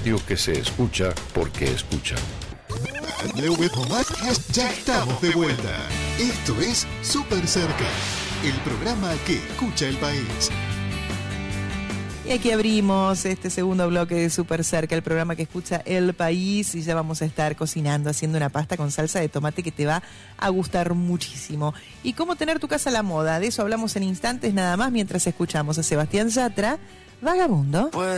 radio que se escucha porque escucha. Ya estamos de vuelta. Esto es Súper Cerca, el programa que escucha el país. Y aquí abrimos este segundo bloque de Súper Cerca, el programa que escucha el país, y ya vamos a estar cocinando, haciendo una pasta con salsa de tomate que te va a gustar muchísimo. Y cómo tener tu casa a la moda, de eso hablamos en instantes nada más mientras escuchamos a Sebastián Yatra, Vagabundo.